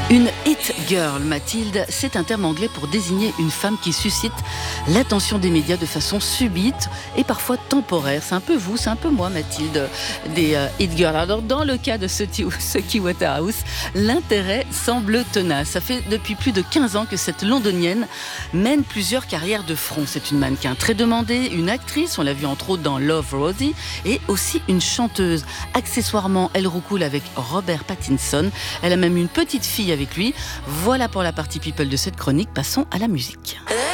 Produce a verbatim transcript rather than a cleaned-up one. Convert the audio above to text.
Une hit girl, Mathilde, c'est un terme anglais pour désigner une femme qui suscite l'attention des médias de façon subite et parfois temporaire. C'est un peu vous, c'est un peu moi, Mathilde, des euh, hit girls. Alors, dans le cas de Suki Waterhouse, l'intérêt semble tenace. Ça fait depuis plus de quinze ans que cette londonienne mène plusieurs carrières de front. C'est une mannequin très demandée, une actrice, on l'a vu entre autres dans Love, Rosie, et aussi une chanteuse. Accessoirement, elle roucoule avec Robert Pattinson. Elle a même une petite fille avec lui. Voilà pour la partie people de cette chronique. Passons à la musique.